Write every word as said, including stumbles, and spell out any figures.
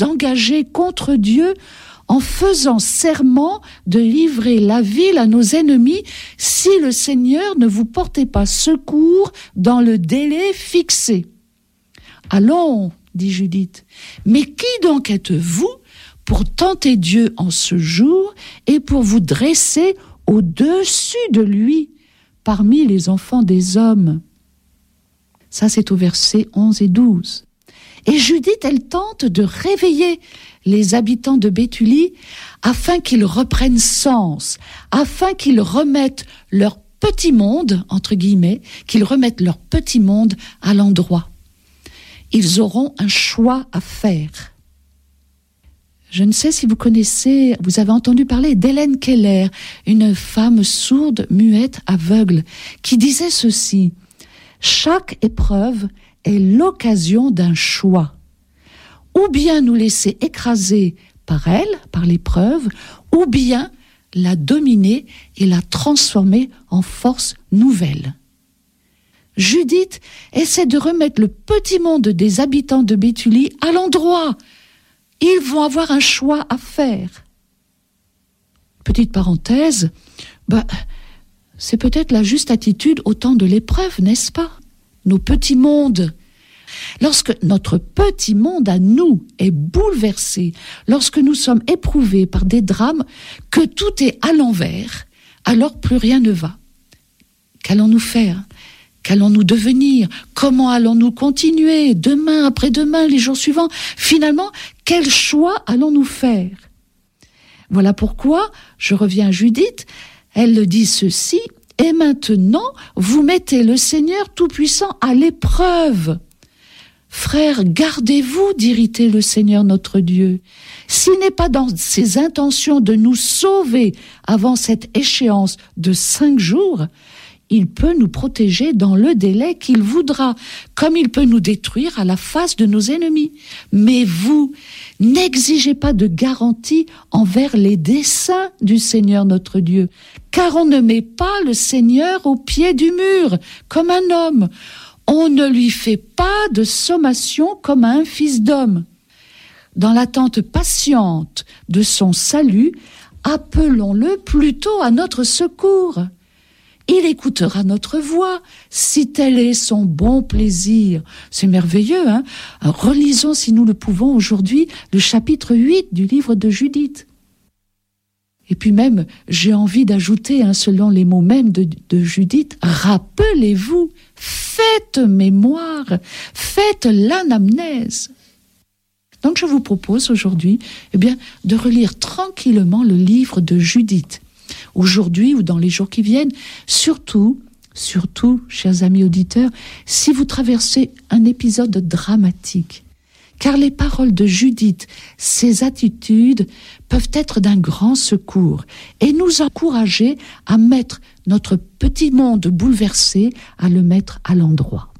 vous engager contre Dieu en faisant serment de livrer la ville à nos ennemis si le Seigneur ne vous portait pas secours dans le délai fixé. » Allons, dit Judith, mais qui donc êtes-vous pour tenter Dieu en ce jour et pour vous dresser au-dessus de lui parmi les enfants des hommes? Ça, c'est au verset onze et douze. Et Judith, elle tente de réveiller les habitants de Béthulie afin qu'ils reprennent sens, afin qu'ils remettent leur petit monde, entre guillemets, qu'ils remettent leur petit monde à l'endroit. Ils auront un choix à faire. Je ne sais si vous connaissez, vous avez entendu parler d'Hélène Keller, une femme sourde, muette, aveugle, qui disait ceci: « Chaque épreuve est l'occasion d'un choix. Ou bien nous laisser écraser par elle, par l'épreuve, ou bien la dominer et la transformer en force nouvelle. » Judith essaie de remettre le petit monde des habitants de Béthulie à l'endroit. Ils vont avoir un choix à faire. Petite parenthèse, bah, c'est peut-être la juste attitude au temps de l'épreuve, n'est-ce pas? Nos petits mondes. Lorsque notre petit monde à nous est bouleversé, lorsque nous sommes éprouvés par des drames, que tout est à l'envers, alors plus rien ne va. Qu'allons-nous faire? Qu'allons-nous devenir? Comment allons-nous continuer? Demain, après-demain, les jours suivants? Finalement, quel choix allons-nous faire? Voilà pourquoi, je reviens à Judith, elle dit ceci: « Et maintenant, vous mettez le Seigneur Tout-Puissant à l'épreuve. Frères, gardez-vous d'irriter le Seigneur notre Dieu. S'il n'est pas dans ses intentions de nous sauver avant cette échéance de cinq jours, il peut nous protéger dans le délai qu'il voudra, comme il peut nous détruire à la face de nos ennemis. Mais vous, n'exigez pas de garantie envers les desseins du Seigneur notre Dieu, car on ne met pas le Seigneur au pied du mur, comme un homme. On ne lui fait pas de sommation comme à un fils d'homme. Dans l'attente patiente de son salut, appelons-le plutôt à notre secours. Il écoutera notre voix, si tel est son bon plaisir. » C'est merveilleux, hein? Relisons, si nous le pouvons, aujourd'hui, le chapitre huit du livre de Judith. Et puis même, j'ai envie d'ajouter, hein, selon les mots mêmes de, de Judith, rappelez-vous, faites mémoire, faites l'anamnèse. Donc je vous propose aujourd'hui, eh bien, de relire tranquillement le livre de Judith. Aujourd'hui ou dans les jours qui viennent, surtout, surtout, chers amis auditeurs, si vous traversez un épisode dramatique, car les paroles de Judith, ses attitudes peuvent être d'un grand secours et nous encourager à mettre notre petit monde bouleversé, à le mettre à l'endroit.